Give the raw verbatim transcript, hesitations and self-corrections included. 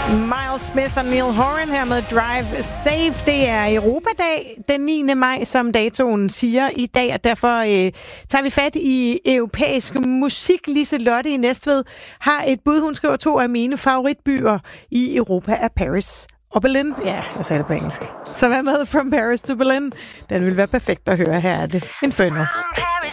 Miles Smith og Neil Horan her med Drive Safe. Det er Europadag den niende maj, som datoen siger i dag, og derfor øh, tager vi fat i europæisk musik. Lise Lotte i Næstved har et bud. Hun skriver, to af mine favoritbyer i Europa er Paris og Berlin. Ja, jeg sagde det på engelsk. Så hvad med From Paris to Berlin? Den vil være perfekt at høre. Her er det Inferno.